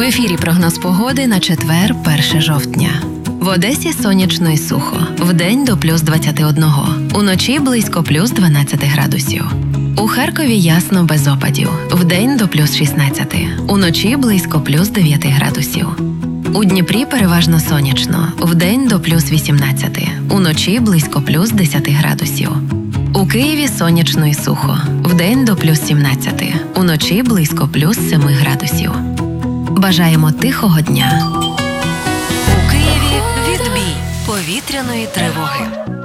ефірі прогноз погоди на четвер, 1 жовтня. В Одесі сонячно і сухо. Вдень до плюс 21. Уночі близько плюс 12 градусів. У Харкові ясно без опадів. Вдень до плюс 16. Уночі близько плюс 9 градусів. У Дніпрі переважно сонячно. Вдень до плюс 18. Уночі близько плюс 10 градусів. У Києві сонячно і сухо. Вдень до плюс 17. Уночі близько плюс 7 градусів. Бажаємо тихого дня. У Києві відбій повітряної тривоги.